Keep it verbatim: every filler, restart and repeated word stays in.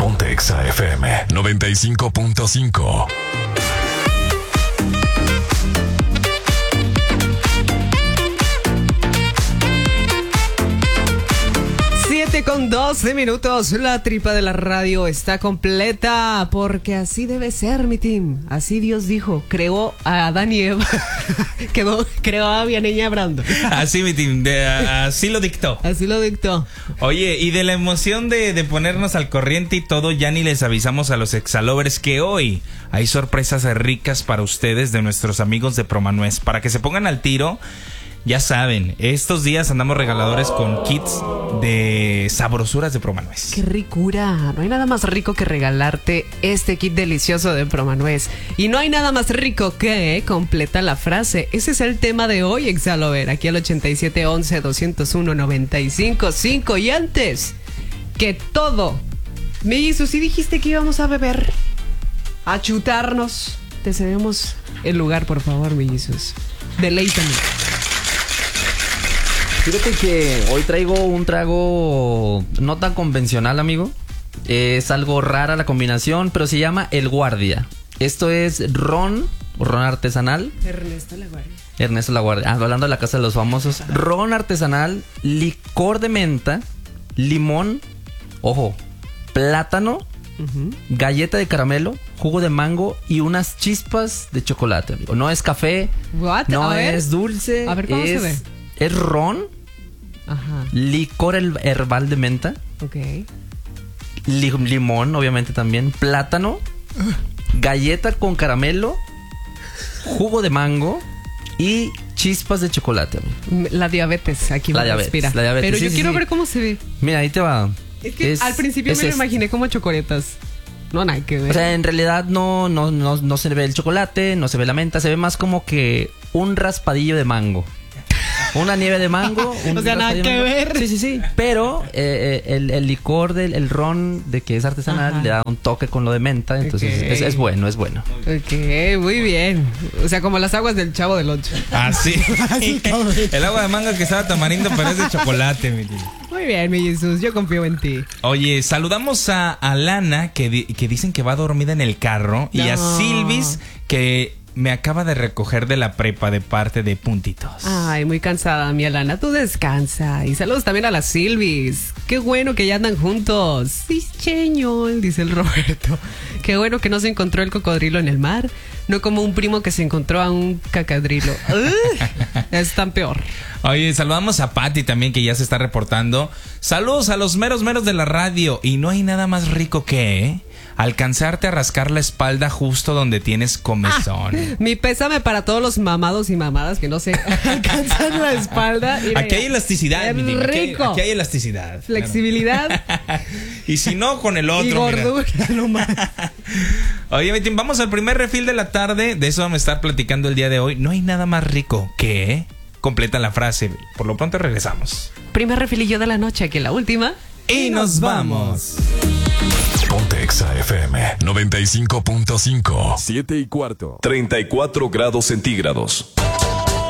Ponte Exa F M noventa y cinco punto cinco. siete con doce minutos, la tripa de la radio está completa, porque así debe ser, mi team. Así Dios dijo, creó a Adán y Eva, quedó, creó a Vianeña Brando. Así, mi team, de, a, así lo dictó. Así lo dictó. Oye, y de la emoción de, de ponernos al corriente y todo, ya ni les avisamos a los exalovers que hoy hay sorpresas ricas para ustedes de nuestros amigos de Promanuez, para que se pongan al tiro. Ya saben, estos días andamos regaladores con kits de sabrosuras de Promanuez. ¡Qué ricura! No hay nada más rico que regalarte este kit delicioso de Promanuez. Y no hay nada más rico que eh, completa la frase. Ese es el tema de hoy, Exalover. Aquí al ochenta y siete once doscientos uno noventa y cinco cinco. Y antes que todo, Mellizo, si dijiste que íbamos a beber, a chutarnos, te cedemos el lugar, por favor, Mellizos. Deleítame. Fíjate que hoy traigo un trago no tan convencional, amigo. Es algo rara la combinación, pero se llama El Guardia. Esto es ron, ron artesanal. Ernesto La Guardia. Ernesto La Guardia. Ah, hablando de la casa de los famosos. Ron artesanal, licor de menta, limón, ojo, plátano, uh-huh, galleta de caramelo, jugo de mango y unas chispas de chocolate, amigo. No es café, What? no A ver. es dulce. A ver cómo es, se ve. Es ron, ajá, licor herbal de menta, ok, li- limón, obviamente también, plátano, galleta con caramelo, jugo de mango y chispas de chocolate, amigo. La diabetes, aquí La me diabetes, respira. la diabetes, Pero sí, yo sí, quiero sí. ver cómo se ve. Mira, ahí te va. Es que Es- al principio es me lo este. imaginé como chocoretas. No, nada que ver. O sea, en realidad no, no, no, no se ve el chocolate, no se ve la menta, se ve más como que un raspadillo de mango. Una nieve de mango. Un O sea, nada raspadillo de que mango. ver. Sí, sí, sí. Pero eh, eh, el, el licor del el ron de que es artesanal, ajá, le da un toque con lo de menta. Entonces ok, es, es bueno, es bueno. Ok, muy bien. O sea, como las aguas del Chavo del Ocho. Ah, sí. El agua de mango que estaba tamarindo, pero es de chocolate, mi tío. Muy bien, mi Jesús, yo confío en ti. Oye, saludamos a Alana, que, di- que dicen que va dormida en el carro, y a No. Silvis, que me acaba de recoger de la prepa de parte de Puntitos. Ay, muy cansada, mi Alana. Tú descansa. Y saludos también a las Silvis. Qué bueno que ya andan juntos. Sí, cheñol, dice el Roberto. Qué bueno que no se encontró el cocodrilo en el mar. No como un primo que se encontró a un cacadrilo. Ugh, es tan peor. Oye, saludamos a Patty también, que ya se está reportando. Saludos a los meros meros de la radio. Y no hay nada más rico que, ¿eh? alcanzarte a rascar la espalda justo donde tienes comezón. Ah, mi pésame para todos los mamados y mamadas que no se alcanzan la espalda. Mira, aquí hay elasticidad, es mi team. Aquí hay- rico. Aquí hay elasticidad. Flexibilidad. Claro. Y si no, con el otro. Y gordura, mira. no más. Oye, mi team, vamos al primer refil de la tarde. De eso vamos a estar platicando el día de hoy. No hay nada más rico que... Completa la frase. Por lo pronto regresamos. Primer refilillo de la noche, aquí la última. Y nos vamos. Ponte Exa F M noventa y cinco punto cinco. Siete y cuarto. Treinta y cuatro grados centígrados.